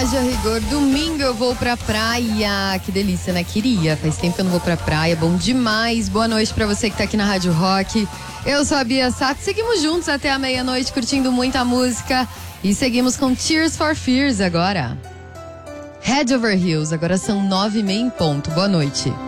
Beijo a rigor. Domingo eu vou pra praia. Que delícia, né? Queria. Faz tempo que eu não vou pra praia. Bom demais. Boa noite pra você que tá aqui na Rádio Rock. Eu sou a Bia Sato. Seguimos juntos até a meia-noite curtindo muita música. E seguimos com Tears for Fears agora. Head Over Heels. Agora são 9:30 em ponto. Boa noite.